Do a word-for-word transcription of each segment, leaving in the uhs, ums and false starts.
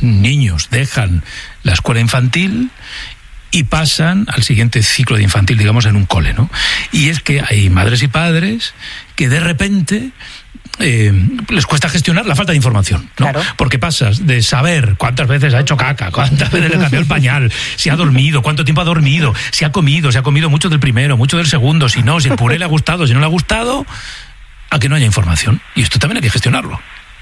niños dejan la escuela infantil y pasan al siguiente ciclo de infantil, digamos, en un cole, ¿no? Y es que hay madres y padres que de repente eh, les cuesta gestionar la falta de información, ¿no? Claro. Porque pasas de saber cuántas veces ha hecho caca, cuántas veces le cambió el pañal, si ha dormido, cuánto tiempo ha dormido, si ha comido, si ha comido mucho del primero, mucho del segundo, si no, si el puré le ha gustado, si no le ha gustado, a que no haya información. Y esto también hay que gestionarlo.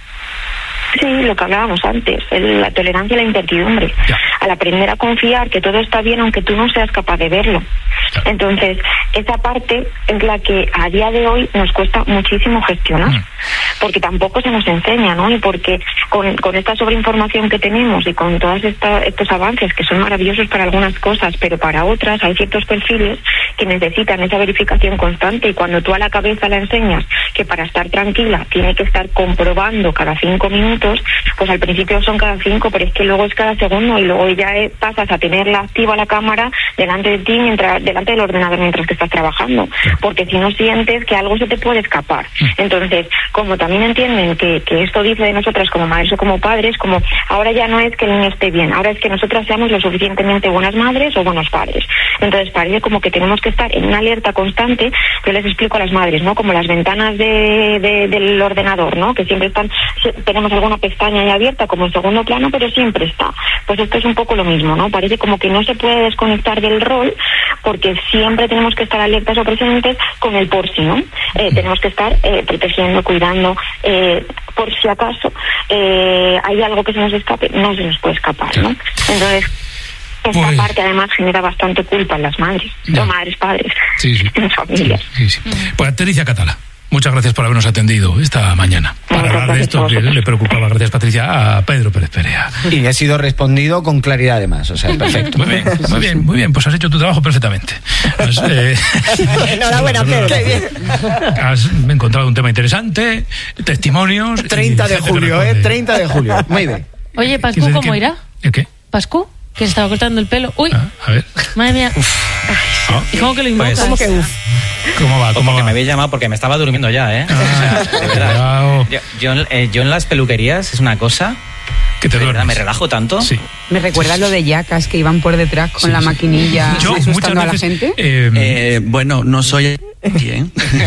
Sí, lo que hablábamos antes, el, la tolerancia a la incertidumbre, ya. Al aprender a confiar que todo está bien aunque tú no seas capaz de verlo. Ya. Entonces, esa parte es la que a día de hoy nos cuesta muchísimo gestionar, mm. porque tampoco se nos enseña, ¿no? Y porque con, con esta sobreinformación que tenemos y con todos estos avances que son maravillosos para algunas cosas, pero para otras hay ciertos perfiles que necesitan esa verificación constante, y cuando tú a la cabeza la enseñas que para estar tranquila tiene que estar comprobando cada cinco minutos, pues al principio son cada cinco, pero es que luego es cada segundo, y luego ya pasas a tenerla activa la cámara delante de ti, mientras delante del ordenador mientras que estás trabajando, porque si no sientes que algo se te puede escapar. Entonces, como también entienden que, que esto dice de nosotras como madres o como padres, como ahora ya no es que el niño esté bien, ahora es que nosotras seamos lo suficientemente buenas madres o buenos padres. Entonces parece como que tenemos que estar en una alerta constante. Yo les explico a las madres, ¿no? Como las ventanas de, de, del ordenador, ¿no? Que siempre están, tenemos alguna pestaña ahí abierta como en segundo plano, pero siempre está. Pues esto es un poco lo mismo, ¿no? Parece como que no se puede desconectar del rol, porque siempre tenemos que estar alertas o presentes con el por si, ¿no? Eh, tenemos que estar eh, protegiendo, cuidando, eh, por si acaso eh, hay algo que se nos escape, no se nos puede escapar, ¿no? Entonces, esta pues, parte además genera bastante culpa en las madres, no madres, padres, sí, sí, en familias. Sí, sí, sí. Pues Patricia Catala, muchas gracias por habernos atendido esta mañana para Muchas hablar de esto que le preocupaba. Gracias, Patricia, a Pedro Pérez Perea. Y ha sido respondido con claridad además, o sea, perfecto. Muy bien, muy bien, muy bien, pues has hecho tu trabajo perfectamente. Has, eh, Enhorabuena, Pedro. Qué bien. Has encontrado un tema interesante, testimonios. treinta de julio, ¿eh? treinta de julio. Muy bien. Oye, Pascu, ¿cómo irá? ¿El qué? ¿Pascu? Que se estaba cortando el pelo. Uy, ah, a ver. Madre mía. ¿Oh? ¿Y cómo que lo invocas? ¿Cómo que uf? ¿Cómo va? ¿Cómo porque va? me habéis llamado porque me estaba durmiendo ya, ¿eh? Ah, o sea, de verdad. Yo, yo, eh, yo en las peluquerías es una cosa que te verdad, me relajo tanto. Sí. Me recuerda lo de yacas que iban por detrás con sí, la maquinilla sí. Yo, asustando a la veces, gente. Eh, eh, bueno, no soy bien.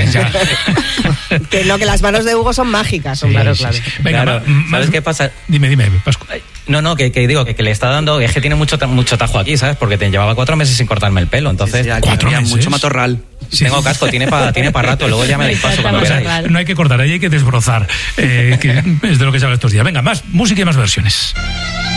Que lo que las manos de Hugo son mágicas. Sí, claro, sí, claro. Sí. Venga, claro. Ma, ¿Sabes ma, qué pasa? Dime, dime, Pascu. No, no, que, que digo que, que le está dando, es que tiene mucho mucho tajo aquí, ¿sabes? Porque te llevaba cuatro meses sin cortarme el pelo, entonces... Sí, sí, ¿Cuatro meses? Mucho matorral. Sí. Tengo casco, tiene para tiene pa rato, luego ya me deis paso cuando queráis. No hay que cortar, ahí hay que desbrozar, eh, que es de lo que se habla estos días. Venga, más música y más versiones.